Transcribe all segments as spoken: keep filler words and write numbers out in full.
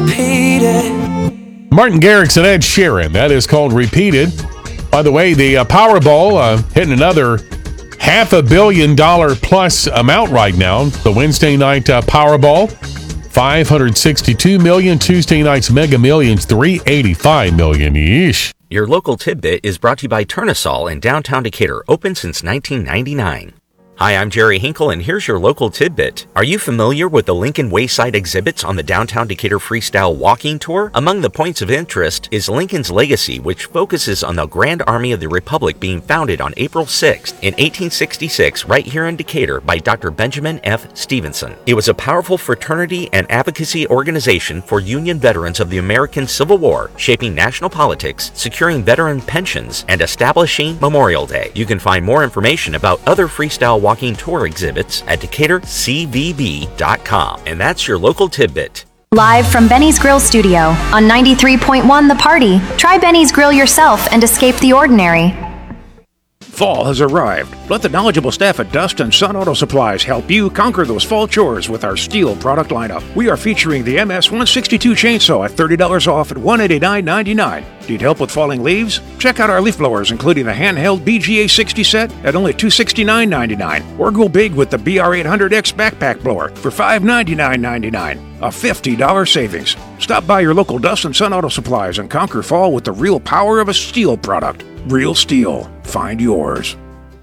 repeated. Martin Garrix and Ed Sheeran. That is called Repeated. By the way, the uh, Powerball uh, hitting another half a billion dollar plus amount right now. The Wednesday night uh, Powerball, five hundred sixty-two million. Tuesday night's Mega Millions, three hundred eighty-five million. Yeesh. Your local tidbit is brought to you by Turnasol in downtown Decatur, open since nineteen ninety-nine. Hi, I'm Jerry Hinkle, and here's your local tidbit. Are you familiar with the Lincoln Wayside exhibits on the Downtown Decatur Freestyle Walking Tour? Among the points of interest is Lincoln's legacy, which focuses on the Grand Army of the Republic being founded on April sixth in eighteen sixty-six right here in Decatur by Doctor Benjamin F. Stevenson. It was a powerful fraternity and advocacy organization for Union veterans of the American Civil War, shaping national politics, securing veteran pensions, and establishing Memorial Day. You can find more information about other freestyle walking tour exhibits at Decatur C V B dot com. And that's your local tidbit. Live from Benny's Grill Studio on ninety-three point one The Party. Try Benny's Grill yourself and escape the ordinary. Fall has arrived. Let the knowledgeable staff at Dust and Sun Auto Supplies help you conquer those fall chores with our steel product lineup. We are featuring the M S one sixty-two chainsaw at thirty dollars off at one hundred eighty-nine ninety-nine. Need help with falling leaves? Check out our leaf blowers, including the handheld B G A sixty set at only two hundred sixty-nine ninety-nine. Or go big with the B R eight hundred X backpack blower for five hundred ninety-nine ninety-nine. A fifty dollars savings. Stop by your local Dust and Sun Auto Supplies and conquer fall with the real power of a steel product. Real steel. Find yours.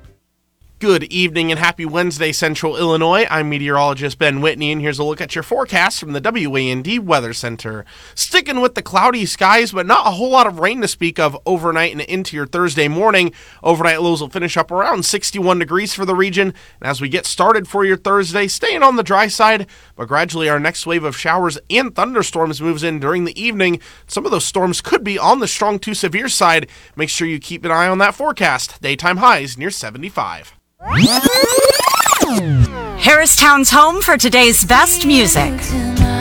Good evening and happy Wednesday, Central Illinois. I'm meteorologist Ben Whitney, and here's a look at your forecast from the W A N D Weather Center. Sticking with the cloudy skies, but not a whole lot of rain to speak of overnight and into your Thursday morning. Overnight lows will finish up around sixty-one degrees for the region. And as we get started for your Thursday, staying on the dry side, but gradually our next wave of showers and thunderstorms moves in during the evening. Some of those storms could be on the strong to severe side. Make sure you keep an eye on that forecast. Daytime highs near seventy-five. Harristown's home for today's best music.